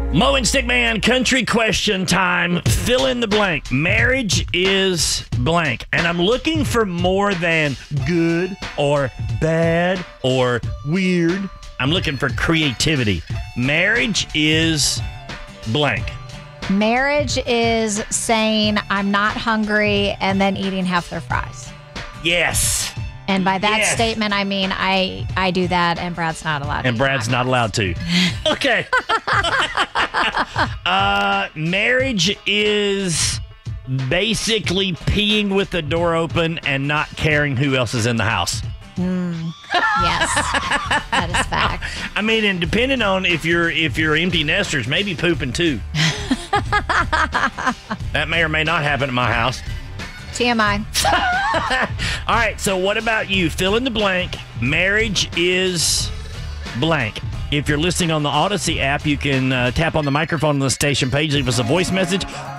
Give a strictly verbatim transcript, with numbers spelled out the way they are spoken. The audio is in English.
Mo and Stickman, country question time. Fill in the blank. Marriage is blank. And I'm looking for more than good or bad or weird. I'm looking for creativity. Marriage is blank. Marriage is saying, I'm not hungry, and then eating half their fries. Yes. And by that Yes. statement, I mean I, I do that, and Brad's not allowed to. And eat Brad's hot not dogs. allowed to. Okay. uh, marriage is basically peeing with the door open and not caring who else is in the house. Yes, that is fact. I mean, and depending on if you're if you're empty nesters, maybe pooping too. That may or may not happen at my house. T M I. All right, so what about you? Fill in the blank. Marriage is blank. If you're listening on the Odyssey app, you can uh, tap on the microphone on the station page, leave us a voice message,